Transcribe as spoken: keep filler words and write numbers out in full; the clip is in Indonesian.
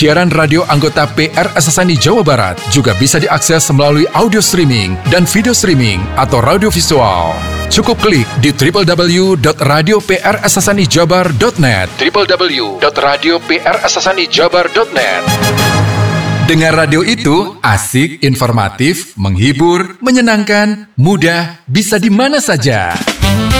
Siaran radio anggota P R S S N I Jawa Barat juga bisa diakses melalui audio streaming dan video streaming atau radio visual. Cukup klik di w w w dot radio p r s s n i jabar dot net w w w dot radio p r s s n i jabar dot net. Dengar radio itu asik, informatif, menghibur, menyenangkan, mudah, bisa di mana saja.